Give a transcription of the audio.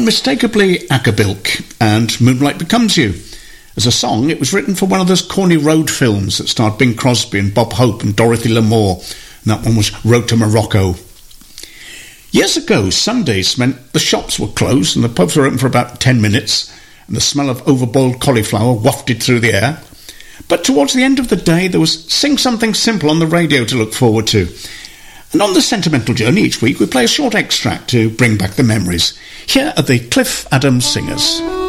unmistakably Acapulco and Moonlight Becomes You. As a song, it was written for one of those corny road films that starred Bing Crosby and Bob Hope and Dorothy Lamour, and that one was Road to Morocco. Years ago, Sundays meant the shops were closed and the pubs were open for about 10 minutes, and the smell of overboiled cauliflower wafted through the air. But towards the end of the day, there was Sing Something Simple on the radio to look forward to. And on the Sentimental Journey each week, we play a short extract to bring back the memories. Here are the Cliff Adams Singers.